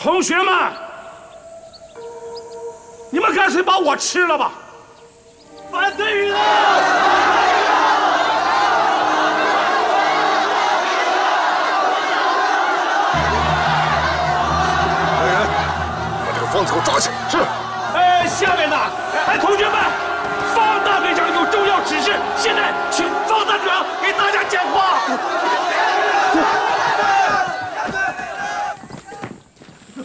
同学们，你们干脆把我吃了吧！反对与呢？ 方子给我抓起来！是。 下面呢，同学们，方大队长有重要指示，